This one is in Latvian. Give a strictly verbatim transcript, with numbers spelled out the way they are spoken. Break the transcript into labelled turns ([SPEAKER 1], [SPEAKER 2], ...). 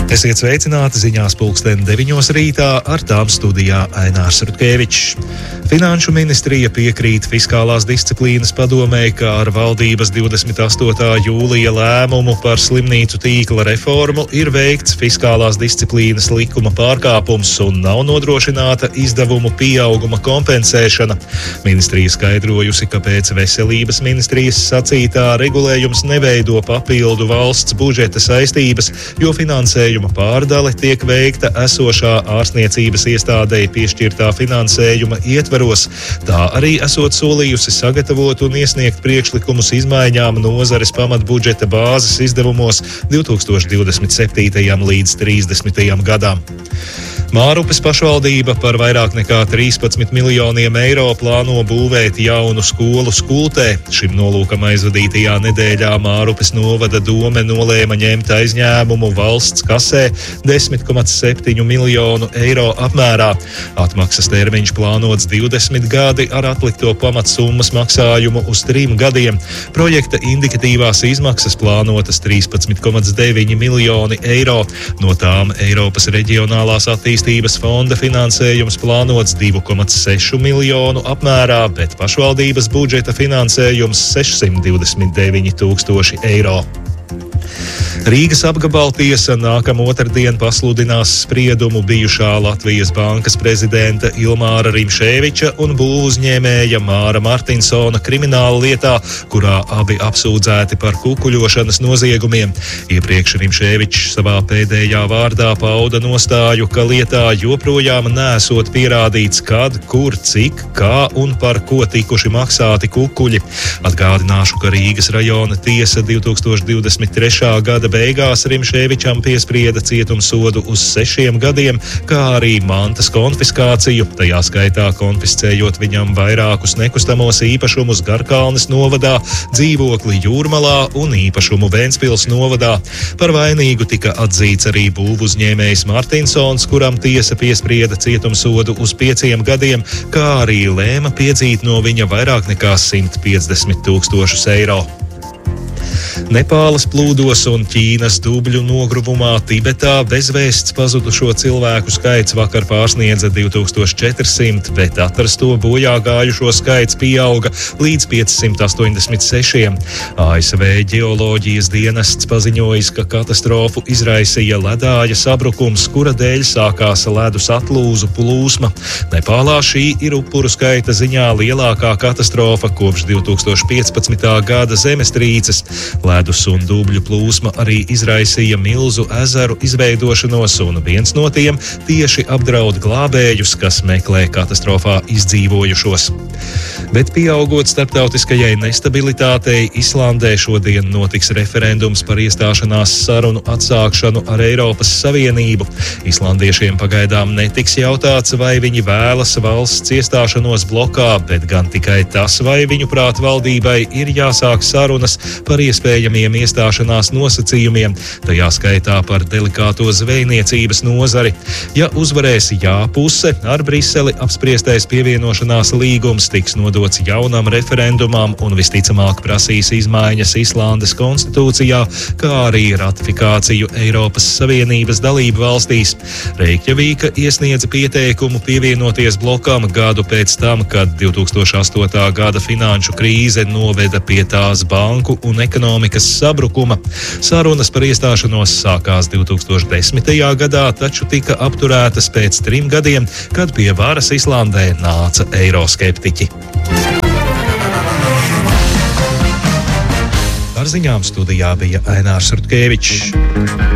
[SPEAKER 1] Esiet sveicināti ziņās pulksten deviņos rītā, ar tām studijā Ainārs Rutkevičs. Finanšu ministrija piekrīt fiskālās disciplīnas padomei, ka ar valdības divdesmit astotā jūlija lēmumu par slimnīcu tīkla reformu ir veikts fiskālās disciplīnas likuma pārkāpums un nav nodrošināta izdevumu pieauguma kompensēšana. Ministrija skaidrojusi, ka pēc veselības ministrijas sacītā regulējums neveido papildu valsts budžeta saistības, jo finansējuma pārdale tiek veikta esošā ārstniecības iestādei piešķirtā finansējuma ietveros. Tā arī esot solījusi sagatavot un iesniegt priekšlikumus izmaiņām nozares pamatbudžeta bāzes izdevumos divtūkstoš divdesmit septītajam līdz trīsdesmitajam gadam. Mārupes pašvaldība par vairāk nekā trīspadsmit miljoniem eiro plāno būvēt jaunu skolu Skultē. Šim nolūkam aizvadītajā nedēļā Mārupes novada dome nolēma ņemt aizņēmumu valsts kasē desmit komats septiņu miljonu eiro apmērā. Atmaksas termiņš plānots divdesmit gadi ar atlikto pamatsummas maksājumu uz trim gadiem. Projekta indikatīvās izmaksas plānotas trīspadsmit komats deviņi miljoni eiro. No tām Eiropas reģionālās attīstības Attīstības fonda finansējums plānots divi komats seši miljonu apmērā, bet pašvaldības budžeta finansējums sešsimt divdesmit deviņi tūkstoši eiro. Rīgas apgabaltiesa nākamā otrdien pasludinās spriedumu bijušā Latvijas bankas prezidenta Ilmāra Rimšēviča un būvuzņēmēja Māra Martinsona krimināla lietā, kurā abi apsūdzēti par kukuļošanas noziegumiem. Iepriekš Rimšēvičs savā pēdējā vārdā pauda nostāju, ka lietā joprojām nesot pierādīts, kad, kur, cik, kā un par ko tikuši maksāti kukuļi. Atgādināšu, ka Rīgas rajona tiesa divtūkstoš divdesmit trešā gada beigās Rimšēvičam piesprieda cietumsodu uz sešiem gadiem, kā arī mantas konfiskāciju, tajā skaitā konfiscējot viņam vairākus nekustamos īpašumus Garkalnes novadā, dzīvokli Jūrmalā un īpašumu Ventspils novadā. Par vainīgu tika atzīts arī būvuzņēmējs Martinsons, kuram tiesa piesprieda cietumsodu uz pieciem gadiem, kā arī lēma piedzīt no viņa vairāk nekā simt piecdesmit tūkstošus eiro. Nepāles plūdos un Ķīnas dubļu nogruvumā Tibetā bezvēsts pazudušo cilvēku skaits vakar pārsniedza divi tūkstoši četrsimt, bet atrasto bojā gājušo skaits pieauga līdz piecsimt astoņdesmit sešiem. A S V ģeoloģijas dienests paziņojis, ka katastrofu izraisīja ledāja sabrukums, kura dēļ sākās ledus atlūzu plūsma. Nepālā šī ir upuru skaita ziņā lielākā katastrofa kopš divi tūkstoši piecpadsmitā gada zemestrīces. Ledus un dubļu plūsma arī izraisīja milzu ezeru izveidošanos, un viens no tiem tieši apdraud glābējus, kas meklē katastrofā izdzīvojušos. Bet pieaugot starptautiskajai nestabilitātei, Islandē šodien notiks referendums par iestāšanās sarunu atsākšanu ar Eiropas Savienību. Islandiešiem pagaidām netiks jautāts, vai viņi vēlas valsts iestāšanos blokā, bet gan tikai tas, vai viņu prāt valdībai ir jāsāk sarunas par iespējamiem iestāšanās nosacījumiem, tajā skaitā par delikāto zvejniecības nozari. Ja uzvarēs jā puse, ar Briseli apspriestais pievienošanās līgums tiks nodots jaunam referendumam un visticamāk prasīs izmaiņas Islandes konstitūcijā, kā arī ratifikāciju Eiropas Savienības dalību valstīs. Reikjavīka iesniedza pieteikumu pievienoties blokam gadu pēc tam, kad divi tūkstoši astotā gada finanšu krīze noveda pie tās banku un ekonomikas sabrukuma. Sarunas par iestāšanos sākās divi tūkstoši desmitajā gadā, taču tika apturētas pēc trim gadiem, kad pie varas Islandē nāca eiroskeptiķi. Ar ziņām studijā bija Ainārs Rutkevičs.